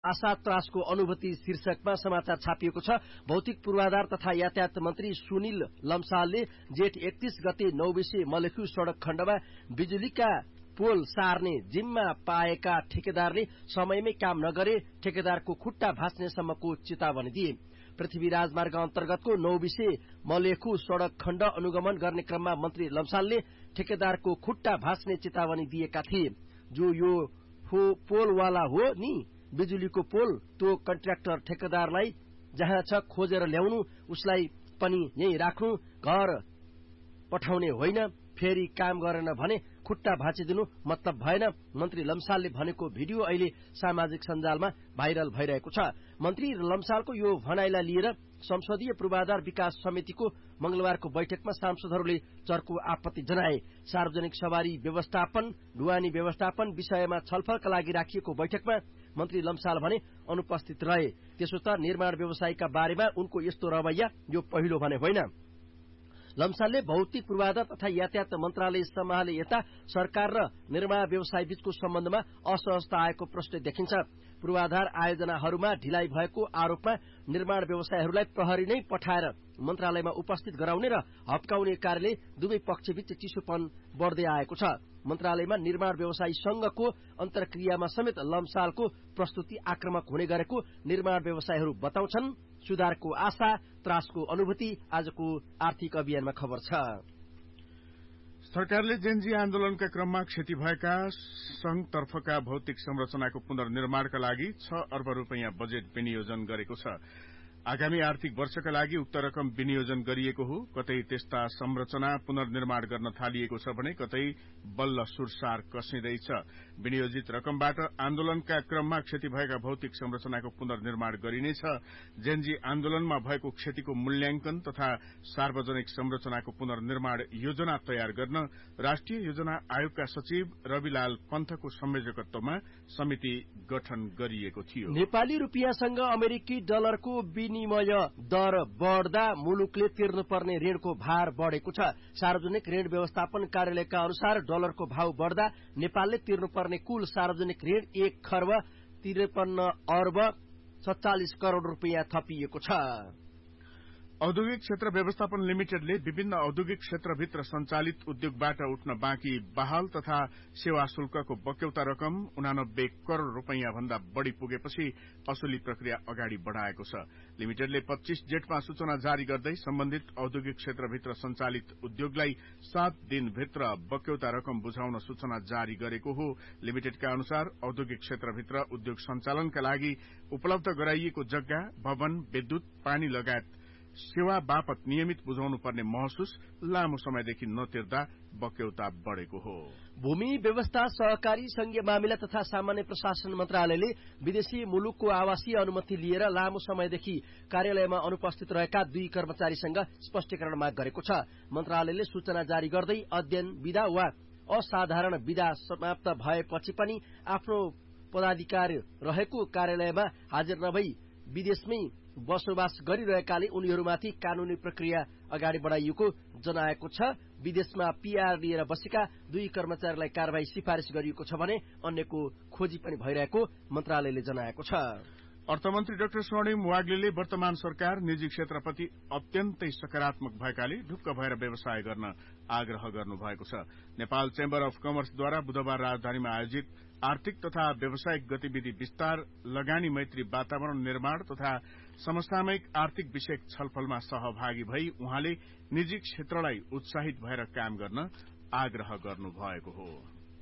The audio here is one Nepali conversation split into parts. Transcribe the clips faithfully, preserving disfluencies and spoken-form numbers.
आशा त्रासको अनुभूति शीर्षकमा समाचार छापिएको छ। भौतिक पूर्वाधार तथा यातायात मन्त्री सुनिल लम्सालले जेठ एकतीस गते नौबिसे मलेखु सड़क खण्डमा बिजुलीका पोल सार्ने जिम्मा पाएका ठेकेदारले समयमै काम नगरे ठेकेदारको खुट्टा भाँच्नेसम्मको चेतावनी दिए। पृथ्वी राजमार्ग अन्तर्गतको नौबिसे मलेखु सड़क खण्ड अनुगमन गर्ने क्रममा मन्त्री लम्सालले ठेकेदारको खुट्टा भाँच्ने चेतावनी दिएका थिए। जो यो पोलवाला हो नि बिजुलीको पोल, त्यो कन्ट्र्याक्टर ठेकेदारलाई जहाँ छ खोजेर ल्याउनु, उसलाई पनि यही राख्नु, घर पठाउने होइन। फेरि काम गरेन भने खुट्टा भाँचिदिनु मतलब भएन। मन्त्री लम्सालले भनेको भिडियो अहिले सामाजिक सञ्जालमा भाइरल भइरहेको छ। मन्त्री लम्सालको यो भनाइलाई लिएर संसदीय पूर्वाधार विकास समितिको मंगलबारको बैठकमा सांसदहरूले चर्को आपत्ति जनाए। सार्वजनिक सवारी व्यवस्थापन, ढुवानी व्यवस्थापन विषयमा छलफलका लागि राखिएको बैठकमा मन्त्री लम्साल भने अनुपस्थित रहे। त्यसो त निर्माण व्यवसायीका बारेमा उनको यस्तो रवैया यो पहिलो भने होइन। लम्सालले भौतिक पूर्वाधार तथा यातायात मन्त्रालय सम्हाले यता सरकार र निर्माण व्यवसाय बीचको सम्बन्धमा असहजता आएको प्रश्न देखिन्छ। पूर्वाधार आयोजनाहरूमा ढिलाइ भएको आरोपमा निर्माण व्यवसायीहरूलाई प्रहरी नै पठाएर मन्त्रालयमा उपस्थित गराउने र हप्काउने कार्यले दुवै पक्षबीच चिसोपन बढ्दै आएको छ। मन्त्रालयमा निर्माण व्यवसायी संघको अन्तर्क्रियामा समेत लम्सालको प्रस्तुति आक्रामक हुने गरेको निर्माण व्यवसायीहरू बताउँछन्। सुधारको आशा, त्रासको अनुभूति आजको आर्थिक अभियानमा खबर छ। सरकारले जेनजी आन्दोलनका क्रममा क्षति भएका संघतर्फका भौतिक संरचनाको पुनर्निर्माणका लागि छ अर्ब रूपियाँ बजेट विनियोजन गरेको छ। आगामी आर्थिक वर्षका लागि उक्त रकम विनियोजन गरिएको हो। कतै त्यस्ता संरचना पुनर्निर्माण गर्न थालिएको छ भने कतै बल्ल सुरसार कसिँदैछ। विनियोजित रकमबाट आन्दोलनका क्रममा क्षति भएका भौतिक संरचनाको पुनर्निर्माण गरिनेछ। जेनजी आन्दोलनमा भएको क्षतिको मूल्याङ्कन तथा सार्वजनिक संरचनाको पुनर्निर्माण योजना तयार गर्न राष्ट्रिय योजना आयोगका सचिव रविलाल पन्थको संयोजकत्वमा समिति गठन गरिएको थियो। नेपाली रुपियाँसँग अमेरिकी डलरको विनिमय दर बढ्दा मुलुकले तिर्नुपर्ने ऋणको भार बढेको छ। सार्वजनिक ऋण व्यवस्थापन कार्यालयका अनुसार डलरको भाव बढ्दा नेपालले तिर्नुपर्ने कुल सार्वजनिक ऋण एक खर्ब त्रिपन्न अर्ब सत्तालिस करोड़ रूपियाँ थपिएको छ। औद्योगिक क्षेत्र व्यवस्थापन लिमिटेडले विभिन्न औद्योगिक क्षेत्रभित्र सञ्चालित उद्योगबाट उठ्न बाँकी बहाल तथा सेवा शुल्कको बक्यौता रकम उनानब्बे करोड़ रूपियाँ भन्दा बढ़ी पुगेपछि असुली प्रक्रिया अगाडि बढ़ाएको छ। लिमिटेडले पच्चीस जेठमा सूचना जारी गर्दै सम्बन्धित औद्योगिक क्षेत्रभित्र सञ्चालित उद्योगलाई सात दिनभित्र बक्यौता रकम बुझाउन सूचना जारी गरेको हो। लिमिटेडका अनुसार औद्योगिक क्षेत्रभित्र उद्योग सञ्चालनका लागि उपलब्ध गराइएको जग्गा, भवन, विद्युत, पानी लगायत सेवा बापत नियमित बुझाउनु पर्ने महसुस लामो समयदेखि नतिर्दा बक्यौता बढ़ेको हो। भूमि व्यवस्था, सहकारी, संघीय मामिला तथा सामान्य प्रशासन मन्त्रालयले विदेशी मुलुकको आवासीय अनुमति लिएर लामो समयदेखि कार्यालयमा अनुपस्थित रहेका दुई कर्मचारीसँग स्पष्टीकरण माग गरेको छ। मन्त्रालयले सूचना जारी गर्दै अध्ययन विधा वा असाधारण विधा समाप्त भएपछि पनि आफ्नो पदाधिकारी रहेको कार्यालयमा हाजिर नभई विदेशमै बसोबास गरिरहेकाले उनीहरूमाथि कानूनी प्रक्रिया अगाडि बढ़ाइएको जनाएको छ। विदेशमा पीआर लिएर बसेका दुई कर्मचारीलाई कार्यवाही सिफारिश गरिएको छ भने अन्यको खोजी पनि भइरहेको मन्त्रालयले जनाएको छ। अर्थमन्त्री डाक्टर स्वर्णिम वाग्लेले वर्तमान सरकार निजी क्षेत्रप्रति अत्यन्तै सकारात्मक भएकाले ढुक्क भएर व्यवसाय गर्न आग्रह गर्नुभएको छ। नेपाल चेम्बर अफ कमर्सद्वारा बुधबार राजधानीमा आयोजित आर्थिक तथा व्यावसायिक गतिविधि विस्तार, लगानी मैत्री वातावरण निर्माण तथा समसामयिक आर्थिक विषयक छलफलमा सहभागी भई उहाँले निजी क्षेत्रलाई उत्साहित भएर काम गर्न आग्रह गर्नुभएको हो।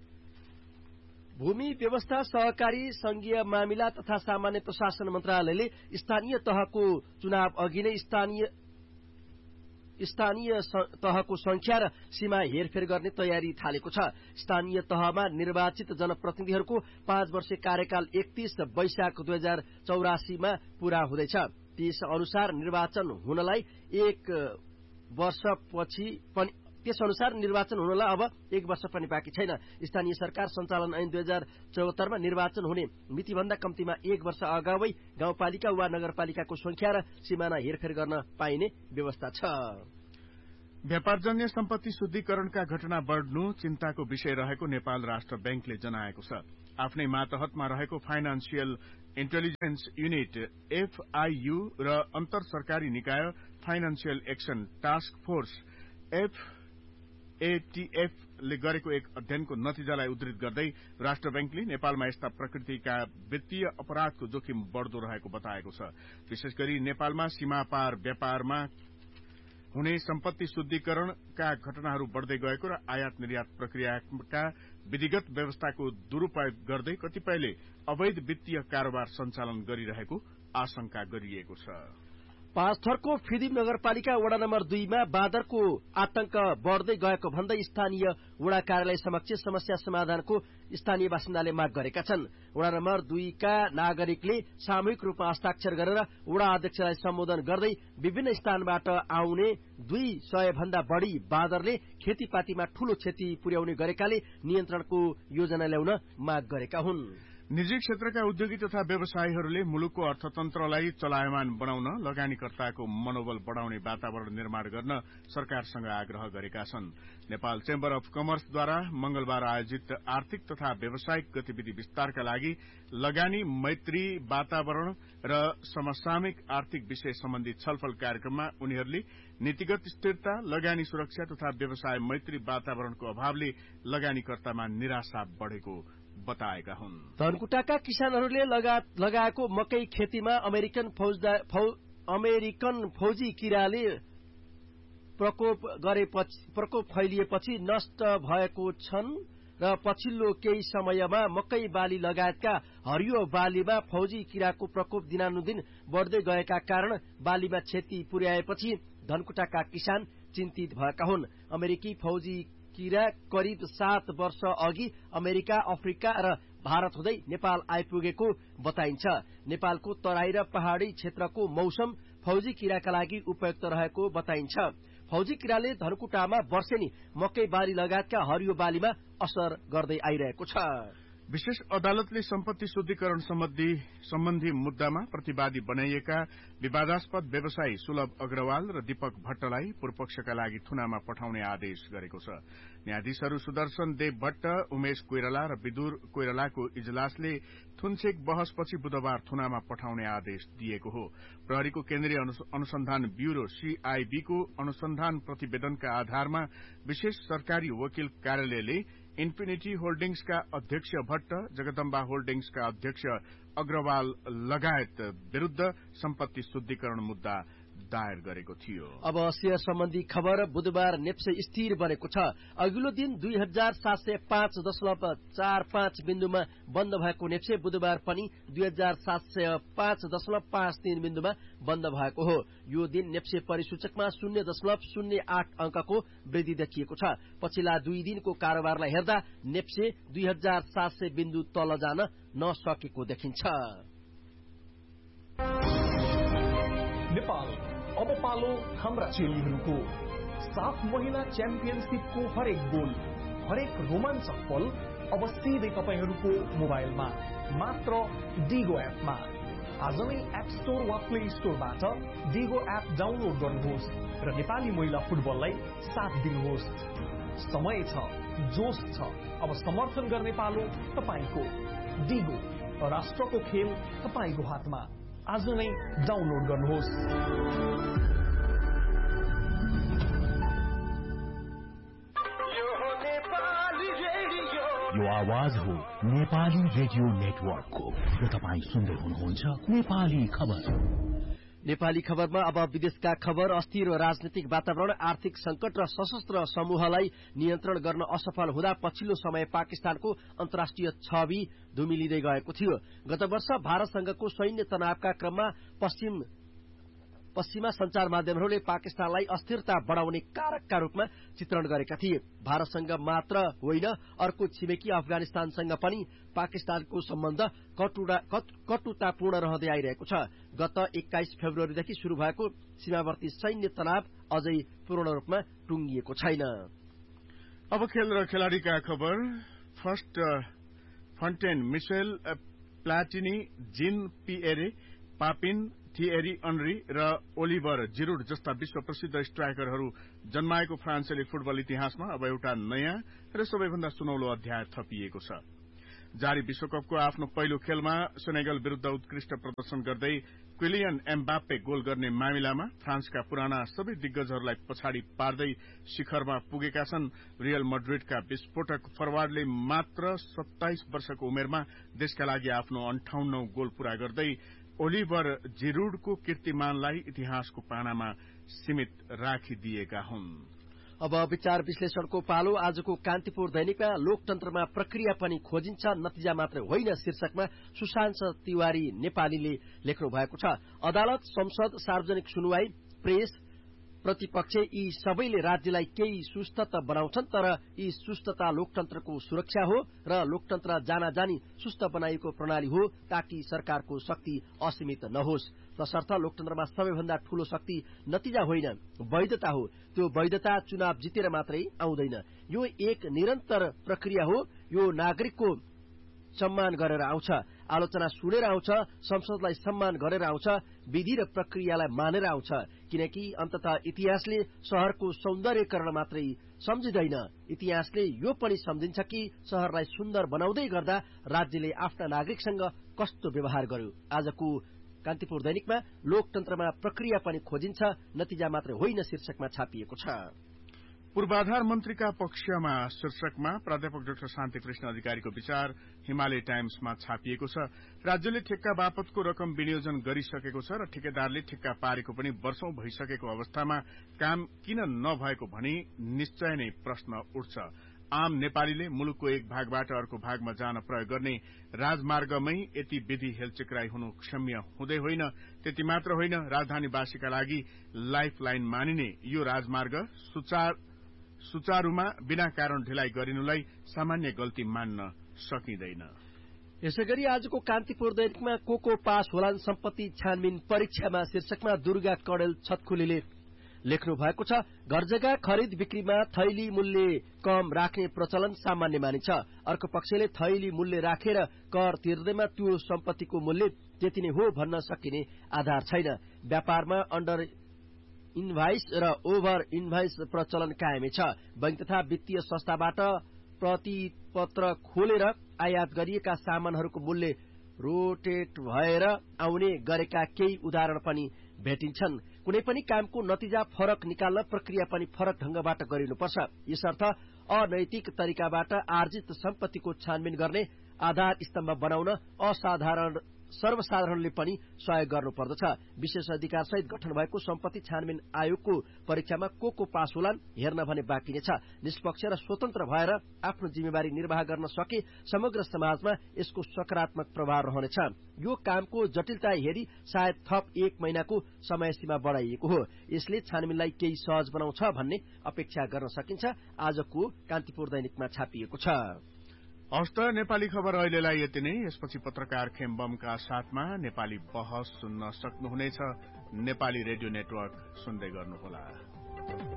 भूमि व्यवस्था, सहकारी, संघीय मामिला तथा सामान्य प्रशासन मन्त्रालयले स्थानीय तहको चुनाव अघि नै स्थानीय स्थानीय तहको संख्या र सीमा हेरफेर गर्ने तयारी थालेको छ। स्थानीय तहमा निर्वाचित जनप्रतिनिधिहरूको पाँच वर्ष कार्यकाल एकतीस वैशाख दुई हजार चौरासीमा पूरा हुँदैछ। त्यस अनुसार निर्वाचन हुनलाई एक वर्षपछि पनि त्यस अनुसार निर्वाचन हुनलाई अब एक वर्ष पनि बाँकी छैन। स्थानीय सरकार सञ्चालन ऐन दुई हजार चौहत्तरमा निर्वाचन हुने मितिभन्दा कम्तीमा एक वर्ष अगावै गाउँपालिका वा नगरपालिकाको संख्या र सिमाना हेरफेर गर्न पाइने व्यवस्था छ। व्यापारजन्य सम्पत्ति शुद्धिकरणका घटना बढ़नु चिन्ताको विषय रहेको नेपाल राष्ट्र बैंकले जनाएको छ। आफ्नै मातहतमा रहेको फाइनान्सियल इन्टेलिजेन्स युनिट एफआईयू र अन्तर सरकारी निकाय financial action task force FATF ले गरेको एक अध्ययनको नतिजालाई उद्धृत गर्दै राष्ट्र बैंकले नेपालमा यस्ता प्रकृतिका वित्तीय अपराधको जोखिम बढ़दो रहेको बताएको छ। विशेष गरी नेपालमा सीमापार व्यापारमा हुने सम्पत्ति शुद्धिकरणका घटनाहरू बढ़दै गएको र आयात निर्यात प्रक्रियाका विधिगत व्यवस्थाको दुरूपयोग गर्दै कतिपयले अवैध वित्तीय कारोबार सञ्चालन गरिरहेको आशंका गरिएको छ। पाँचथरको फिदिम नगरपालिका वडा नम्बर दुईमा बाँदरको आतंक बढ़दै गएको भन्दै स्थानीय वडा कार्यालय समक्ष समस्या समाधानको स्थानीय बासिन्दाले माग गरेका छन्। वडा नम्बर दुईका नागरिकले सामूहिक रूपमा हस्ताक्षर गरेर वडा अध्यक्षलाई सम्बोधन गर्दै विभिन्न स्थानबाट आउने दुई सय भन्दा बढ़ी बाँदरले खेतीपातीमा ठूलो क्षति पुर्याउने गरेकाले नियन्त्रणको योजना ल्याउन माग गरेका हुन्। निजी क्षेत्रका उद्योगी तथा व्यवसायीहरूले मुलुकको अर्थतन्त्रलाई चलायमान बनाउन लगानीकर्ताको मनोबल बढ़ाउने वातावरण निर्माण गर्न सरकारसँग आग्रह गरेका छन्। नेपाल चेम्बर अफ कमर्सद्वारा मंगलबार आयोजित आर्थिक तथा व्यावसायिक गतिविधि विस्तारका लागि लगानी मैत्री वातावरण र समसामयिक आर्थिक विषय सम्बन्धी छलफल कार्यक्रममा उनीहरूले नीतिगत स्थिरता, लगानी सुरक्षा तथा व्यवसाय मैत्री वातावरणको अभावले लगानीकर्तामा निराशा बढ़ेको बताएका हुन्। धनकुटाका किसानहरूले लगाएको मकै खेतीमा अमेरिकन फौजदा, फौ, अमेरिकन फौजी किराले प्रकोप गरेपछि प्रकोप फैलिएपछि नष्ट भएको छन् र पछिल्लो केही समयमा मकै बाली लगायतका हरियो बालीमा फौजी किराको प्रकोप दिनानुदिन बढ़दै गएका कारण बालीमा क्षति पुर्याएपछि धनकुटाका किसान चिन्तित भएका हुन्। अमेरिकी फौजी किरा करिब सात वर्ष अघि अमेरिका, अफ्रिका र भारत हुँदै नेपाल आइपुगेको बताइन्छ। नेपालको तराई र पहाड़ी क्षेत्रको मौसम फौजी किराका लागि उपयुक्त रहेको बताइन्छ। फौजी किराले धनकुटामा वर्षेनी मकै बाली लगायतका हरियो बालीमा असर गर्दै आइरहेको छ। विशेष अदालतले सम्पत्ति शुद्धिकरण सम्बन्धी सम्बन्धी मुद्दामा प्रतिवादी बनाइएका विवादास्पद व्यवसायी सुलभ अग्रवाल र दीपक भट्टलाई पूर्वपक्षका लागि थुनामा पठाउने आदेश गरेको छ। न्यायाधीशहरू सुदर्शन देव भट्ट, उमेश कोइराला र विदुर कोइरालाको इजलासले थुनछेक बहसपछि बुधबार थुनामा पठाउने आदेश दिएको हो। प्रहरीको केन्द्रीय अनुसन्धान ब्यूरो सीआईबीको अनुसन्धान प्रतिवेदनका आधारमा विशेष सरकारी वकिल कार्यालयले इन्फिनिटी होल्डिंग्सका अध्यक्ष भट्ट, जगदम्बा होल्डिंग्सका अध्यक्ष अग्रवाल लगायत विरूद्ध सम्पत्ति शुद्धिकरण मुद्दा दायर गरेको थियो। अब शेयर सम्बन्धी खबर बुधबार नेप्से स्थिर बनेको छ। अघिल्लो दिन दुई हजार सात सय पाँच दशमलव चार पाँच बिन्दुमा बन्द भएको नेप्से बुधबार पनि दुई हजार सात सय पाँच दशमलव पाँच तीन बिन्दुमा बन्द भएको हो। यो दिन नेप्से परिसूचकमा शून्य दशमलव शून्य आठ अंकको वृद्धि देखिएको छ। पछिल्ला दुई दिनको कारोबारलाई हेर्दा नेप्से दुई हजार सात सय बिन्दु तल जान नसकेको देखिन्छ। नेपाल अब पालो हाम्रा चेलीहरूको सात महिना च्याम्पियनशिपको हरेक गोल, हरेक रोमाञ्चक पल अब सिधै तपाईहरूको मोबाइलमा मात्र डिगो एपमा। आज नै एप स्टोर वा प्ले स्टोरबाट डिगो एप डाउनलोड गर्नुहोस् र नेपाली महिला फुटबललाई साथ दिनुहोस्। समय छ, जोश छ, अब समर्थन गर्ने पालो तपाईको। डिगो, राष्ट्रको खेल तपाईको हातमा। आज नै डाउनलोड गर्नुहोस्। यो आवाज हो नेपाली रेडियो नेटवर्कको र तपाईँ सुन्दै हुनुहुन्छ नेपाली खबर। नेपाली खबरमा अब विदेशका खबर। अस्थिर राजनीतिक वातावरण, आर्थिक संकट र सशस्त्र समूहलाई नियन्त्रण गर्न असफल हुँदा पछिल्लो समय पाकिस्तानको अन्तर्राष्ट्रिय छवि धुमिलिँदै गएको थियो। गत वर्ष भारतसँगको सैन्य तनावका क्रममा पश्चिम पश्चिमा संचार माध्यमहरूले पाकिस्तानलाई अस्थिरता बढ़ाउने कारकका रूपमा चित्रण गरेका थिए। भारतसँग मात्र होइन, अर्को छिमेकी अफगानिस्तानसँग पनि पाकिस्तानको सम्बन्ध कटुतापूर्ण रहँदै आइरहेको छ। गत एक्काइस फेब्रुअरीदेखि शुरू भएको सीमावर्ती सैन्य तनाव अझै पूर्ण रूपमा टुंगिएको छैन। अब खेल र खेलाड़ीका खबर। फर्स्ट फन्टेन, मिसेल प्लाटिनी, जिन पिएरे, पापिन, थिएरी अनरी र ओलिभर जिरुड जस्ता विश्व प्रसिद्ध स्ट्राइकरहरू जन्माएको फ्रान्सेली फुटबल इतिहासमा अब एउटा नयाँ र सबैभन्दा सुनौलो अध्याय थपिएको छ। जारी विश्वकपको आफ्नो पहिलो खेलमा सेनेगल विरूद्ध उत्कृष्ट प्रदर्शन गर्दै क्विलियन एम्बाप्पे गोल गर्ने मामिलामा फ्रान्सका पुराना सबै दिग्गजहरूलाई पछाडि पार्दै शिखरमा पुगेका छन्। रियल मड्रिडका विस्फोटक फरवार्डले मात्र सत्ताइस वर्षको उमेरमा देशका लागि आफ्नो अन्ठाउन्नौ गोल पूरा गर्दै ओलिभर जिरूडको कीर्तिमानलाई इतिहासको पानामा सीमित राखिदिएका हुन्। अब विचार विश्लेषणको पालो। आजको कान्तिपुर दैनिकमा लोकतन्त्रमा प्रक्रिया पनि खोजिन्छ, नतिजा मात्र होइन शीर्षकमा सुशान्त तिवारी नेपालीले लेख्नु भएको छ। अदालत, संसद, सार्वजनिक सुनवाई, प्रेस, प्रतिपक्ष यी सबैले राज्यलाई केही सुस्त त बनाउँछन्, तर यी सुस्तता लोकतन्त्रको सुरक्षा हो र लोकतन्त्र जानाजानी सुस्त बनाइएको प्रणाली हो ताकि सरकारको शक्ति असीमित नहोस्। तसर्थ लोकतन्त्रमा सबैभन्दा ठूलो शक्ति नतिजा होइन, वैधता हो। त्यो वैधता चुनाव जितेर मात्रै आउँदैन। यो एक निरन्तर प्रक्रिया हो। यो नागरिकको सम्मान गरेर आउँछ, आलोचना सुनेर आउँछ, संसदलाई सम्मान गरेर आउँछ, विधि र प्रक्रियालाई मानेर आउँछ। किनकि अन्ततः इतिहासले शहरको सौन्दर्यकरण मात्रै सम्झिँदैन, इतिहासले यो पनि सम्झिन्छ कि शहरलाई सुन्दर बनाउँदै गर्दा राज्यले आफ्ना नागरिकसँग कस्तो व्यवहार गर्यो। आजको कान्तिपुर दैनिकमा लोकतन्त्रमा प्रक्रिया पनि खोजिन्छ, नतिजा मात्र होइन शीर्षकमा छापिएको छ। पूर्वाधार मन्त्रीका पक्षमा शीर्षकमा प्राध्यापक डाक्टर शान्ति कृष्ण अधिकारीको विचार हिमालय टाइम्समा छापिएको छ। राज्यले ठेक्का बापतको रकम विनियोजन गरिसकेको छ र ठेकेदारले ठेक्का पारेको पनि वर्षौं भइसकेको अवस्थामा काम किन नभएको भनी निश्चय नै प्रश्न उठ्छ। आम नेपालीले मुलुकको एक भागबाट अर्को भागमा जान प्रयोग गर्ने राजमार्गमै यति विधि हेलचेक्राई हुनु क्षम्य हुँदै होइन। त्यति मात्र होइन, राजधानीवासीका लागि लाइफलाइन मानिने यो राजमार्ग सुचारूमा बिना कारण ढिलाइ गरिनुलाई सामान्य गल्ती मान्न सकिँदैन। यसैगरी आजको कान्तिपुर दैनिकमा को को पास होलान् सम्पत्ति छानबिन परीक्षामा शीर्षकमा दुर्गा कडेल छतखुलीले लेख्नु भएको छ। घरजग्गा खरिद बिक्रीमा थैली मूल्य कम राख्ने प्रचलन सामान्य मानिन्छ। अर्को पक्षले थैली मूल्य राखेर कर तिर्दैमा त्यो सम्पत्तिको मूल्य त्यति नै हो भन्न सकिने आधार छैन। व्यापारमा अन्डर इन्भाइस र ओभर इन्भाइस प्रचलन कायमै छ। बैंक तथा वित्तीय संस्थाबाट प्रतिपत्र खोलेर आयात गरिएका सामानहरूको मूल्य रोटेट भएर आउने गरेका केही उदाहरण पनि भेटिन्छन्। कुनै पनि कामको नतिजा फरक निकाल्न प्रक्रिया पनि फरक ढंगबाट गरिनुपर्छ। यसर्थ अनैतिक तरिकाबाट आर्जित सम्पत्तिको छानबिन गर्ने आधार स्तम्भ बनाउन असाधारण सर्वसाधारणले पनि सहयोग गर्नुपर्दछ। विशेष अधिकार सहित गठन भएको सम्पत्ति छानबिन आयोगको परीक्षामा को को पास होलान् हेर्न भने बाँकी नै छ। निष्पक्ष र स्वतन्त्र भएर आफ्नो जिम्मेवारी निर्वाह गर्न सके समग्र समाजमा यसको सकारात्मक प्रभाव रहनेछ। यो कामको जटिलता हेरी सायद थप एक महिनाको समय सीमा बढ़ाइएको हो। यसले छानबिनलाई केही सहज बनाउँछ भन्ने अपेक्षा गर्न सकिन्छ। आजको कान्तिपुर दैनिकमा छापिएको छ। हस्त नेपाली खबर अहिलेलाई यति नै। यसपछि पत्रकार खेम्बमका साथमा नेपाली बहस सुन्न सक्नुहुनेछ। नेपाली रेडियो नेटवर्क सुन्दै गर्नुहोला।